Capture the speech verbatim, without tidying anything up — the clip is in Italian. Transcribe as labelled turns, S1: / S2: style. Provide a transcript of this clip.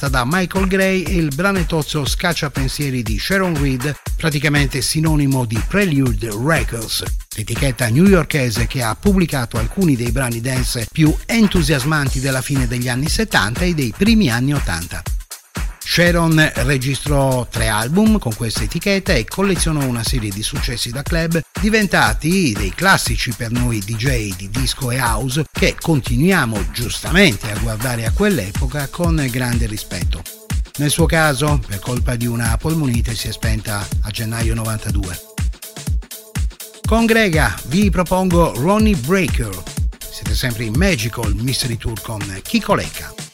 S1: realizzata da Michael Gray e il branetozzo scacciapensieri di Sharon Reed, praticamente sinonimo di Prelude Records, l'etichetta newyorkese che ha pubblicato alcuni dei brani dance più entusiasmanti della fine degli anni settanta e dei primi anni ottanta. Sharon registrò tre album con questa etichetta e collezionò una serie di successi da club diventati dei classici per noi D J di disco e house che continuiamo giustamente a guardare a quell'epoca con grande rispetto. Nel suo caso, per colpa di una polmonite, si è spenta a gennaio novantadue. Con Grega vi propongo Ronnie Breaker. Siete sempre in Magical Mystery Tour con Chico Lecca.